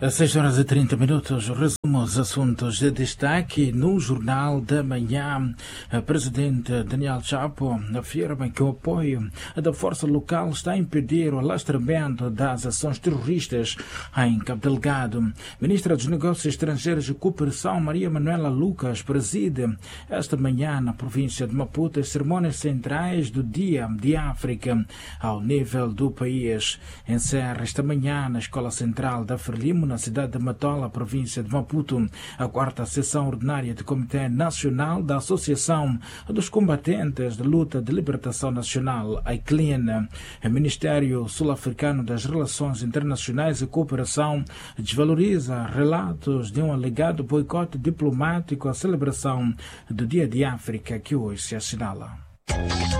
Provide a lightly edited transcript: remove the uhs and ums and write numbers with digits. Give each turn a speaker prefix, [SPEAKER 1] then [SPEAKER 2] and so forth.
[SPEAKER 1] Às 6 horas e 30 minutos, resumo os assuntos de destaque no Jornal da Manhã. O presidente Daniel Chapo afirma que o apoio da força local está a impedir o alastramento das ações terroristas em Cabo Delgado. Ministra dos Negócios Estrangeiros e Cooperação, Maria Manuela Lucas, preside esta manhã na província de Maputo as cerimônias centrais do Dia de África ao nível do país. Encerra esta manhã na Escola Central da Frelimo, na cidade de Matola, província de Maputo, a quarta sessão ordinária do Comitê Nacional da Associação dos Combatentes de Luta de Libertação Nacional, AICLIN. O Ministério Sul-Africano das Relações Internacionais e Cooperação desvaloriza relatos de um alegado boicote diplomático à celebração do Dia de África que hoje se assinala.